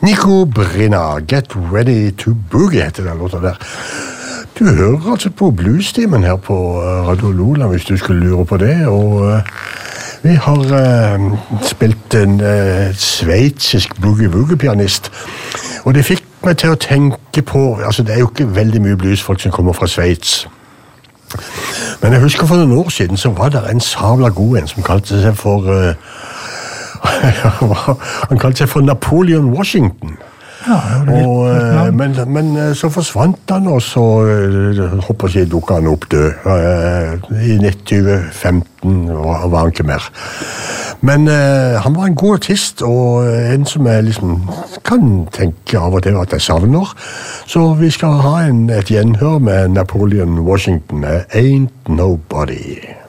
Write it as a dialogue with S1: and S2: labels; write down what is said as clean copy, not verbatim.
S1: Nico Brinna, Get Ready to Boogie heter den låta der. Du hører altså på bluestimen her på Radio Lola, hvis du skulle lure på det, og vi har spilt en sveitsisk boogie-woogie-pianist, og det fikk meg til å tenke på, altså det er jo ikke veldig mye bluesfolk som kommer fra Sveits, men jeg husker for noen år siden så var det en sabla god en som kalte seg for han kalte seg for Napoleon Washington.
S2: Ja,
S1: men så forsvant han, og så håper jeg dukket han opp død. I 2015 var han ikke mer. Men han var en god artist, og en som jeg liksom kan tenke av og til at jeg savner. Så vi skal ha et gjenhør med Napoleon Washington, Ain't Nobody.